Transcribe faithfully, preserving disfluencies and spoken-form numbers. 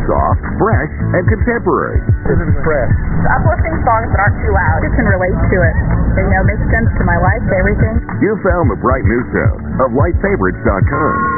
soft, fresh, and contemporary. This is fresh. Uplifting songs that aren't too loud. You can relate to it. You know, makes sense to my life, everything. You found the bright new sound of light favorites dot com.